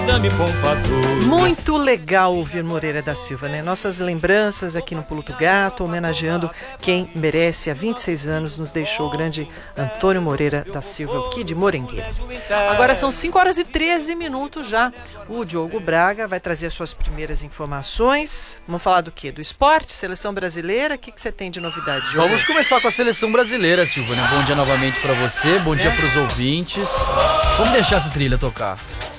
Muito legal ouvir Moreira da Silva, né? Nossas lembranças aqui no Pulo do Gato, homenageando quem merece. Há 26 anos nos deixou o grande Antônio Moreira da Silva, aqui de Morengueira. Agora são 5h13 já. O Diogo Braga vai trazer as suas primeiras informações. Vamos falar do quê? Do esporte? Seleção brasileira? O que você tem de novidade, Diogo? Vamos começar com a seleção brasileira, Silvana. Bom dia novamente pra você, bom dia pros ouvintes. Vamos deixar essa trilha tocar.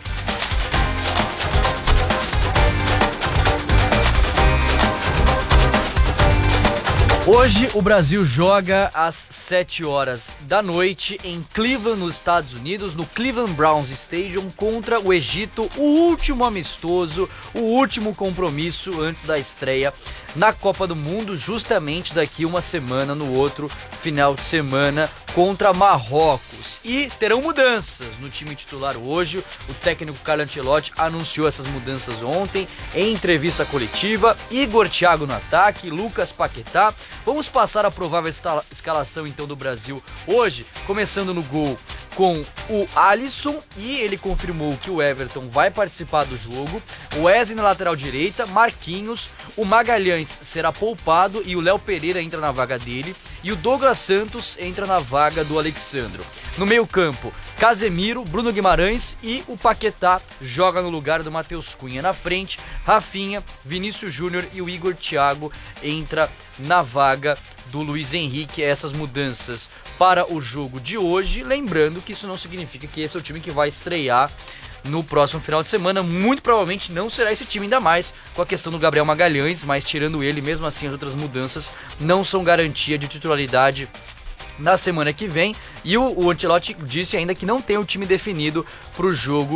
Hoje o Brasil joga às 19h em Cleveland, nos Estados Unidos, no Cleveland Browns Stadium, contra o Egito, o último amistoso, o último compromisso antes da estreia na Copa do Mundo, justamente daqui uma semana, no outro final de semana, contra Marrocos. E terão mudanças no time titular hoje. O técnico Carlo Ancelotti anunciou essas mudanças ontem em entrevista coletiva. Igor Thiago no ataque, Lucas Paquetá. Vamos passar a provável escalação então do Brasil hoje, começando no gol com o Alisson, e ele confirmou que o Everton vai participar do jogo. O Wesley na lateral direita, Marquinhos, o Magalhães será poupado e o Léo Pereira entra na vaga dele, e o Douglas Santos entra na vaga do Alexandro. No meio campo, Casemiro, Bruno Guimarães e o Paquetá joga no lugar do Matheus Cunha. Na frente, Rafinha, Vinícius Júnior e o Igor Thiago entra na vaga do Luiz Henrique. Essas mudanças para o jogo de hoje, lembrando que isso não significa que esse é o time que vai estrear no próximo final de semana. Muito provavelmente não será esse time, ainda mais com a questão do Gabriel Magalhães, mas tirando ele, mesmo assim as outras mudanças não são garantia de titularidade na semana que vem. E o Ancelotti disse ainda que não tem o time definido para o jogo